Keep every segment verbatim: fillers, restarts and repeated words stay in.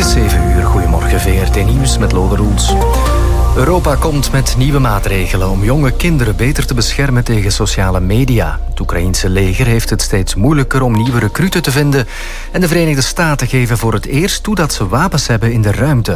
is zeven uur. Goedemorgen, V R T Nieuws met Lode Roels. Europa komt met nieuwe maatregelen om jonge kinderen beter te beschermen tegen sociale media. Het Oekraïense leger heeft het steeds moeilijker om nieuwe recruten te vinden. En de Verenigde Staten geven voor het eerst toe dat ze wapens hebben in de ruimte.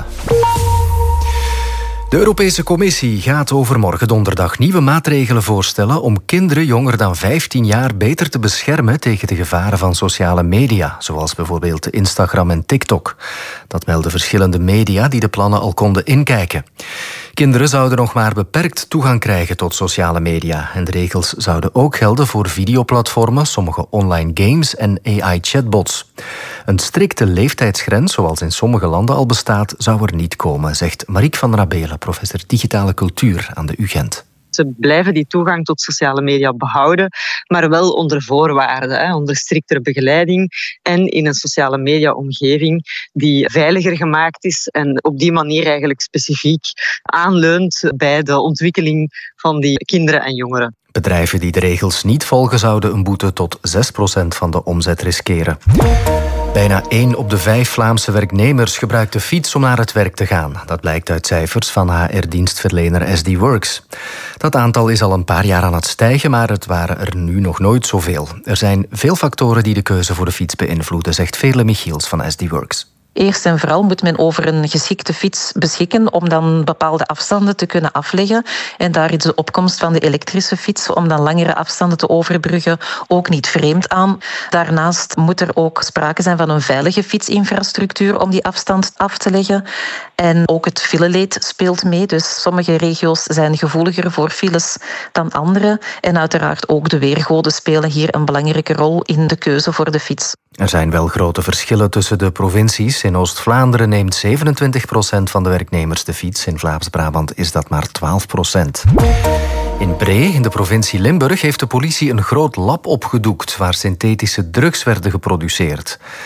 De Europese Commissie gaat overmorgen donderdag nieuwe maatregelen voorstellen om kinderen jonger dan vijftien jaar beter te beschermen tegen de gevaren van sociale media, zoals bijvoorbeeld Instagram en TikTok. Dat melden verschillende media die de plannen al konden inkijken. Kinderen zouden nog maar beperkt toegang krijgen tot sociale media. En de regels zouden ook gelden voor videoplatformen, sommige online games en A I-chatbots. Een strikte leeftijdsgrens, zoals in sommige landen al bestaat, zou er niet komen, zegt Marieke van Rabelen, professor digitale cultuur aan de U Gent. Ze blijven die toegang tot sociale media behouden, maar wel onder voorwaarden, hè, onder striktere begeleiding en in een sociale media-omgeving die veiliger gemaakt is en op die manier eigenlijk specifiek aanleunt bij de ontwikkeling van die kinderen en jongeren. Bedrijven die de regels niet volgen zouden een boete tot zes procent van de omzet riskeren. Bijna één op de vijf Vlaamse werknemers gebruikt de fiets om naar het werk te gaan. Dat blijkt uit cijfers van H R-dienstverlener S D Works. Dat aantal is al een paar jaar aan het stijgen, maar het waren er nu nog nooit zoveel. Er zijn veel factoren die de keuze voor de fiets beïnvloeden, zegt Veerle Michiels van S D Works. Eerst en vooral moet men over een geschikte fiets beschikken om dan bepaalde afstanden te kunnen afleggen. En daar is de opkomst van de elektrische fiets om dan langere afstanden te overbruggen ook niet vreemd aan. Daarnaast moet er ook sprake zijn van een veilige fietsinfrastructuur om die afstand af te leggen. En ook het fileleed speelt mee. Dus sommige regio's zijn gevoeliger voor files dan andere. En uiteraard ook de weergoden spelen hier een belangrijke rol in de keuze voor de fiets. Er zijn wel grote verschillen tussen de provincies. In Oost-Vlaanderen neemt zevenentwintig procent van de werknemers de fiets. In Vlaams-Brabant is dat maar twaalf procent. In Bree, in de provincie Limburg, heeft de politie een groot lab opgedoekt waar synthetische drugs werden geproduceerd.